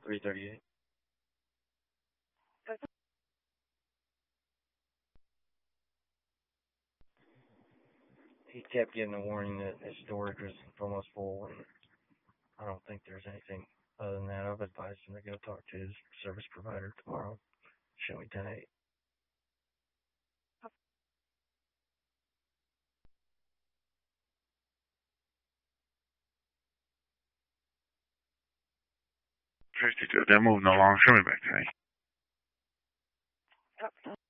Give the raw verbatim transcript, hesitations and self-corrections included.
three thirty-eight. He kept getting a warning that his storage was almost full, and I don't think there's anything other than that. I've advised him to go talk to his service provider tomorrow. Show me ten eight. fifty-two, they're moving along. Show me back ten eight.